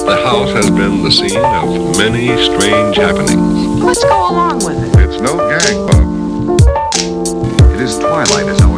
The house has been the scene of many strange happenings. Let's go along with it. It's no gang, Bob. It is twilight, as our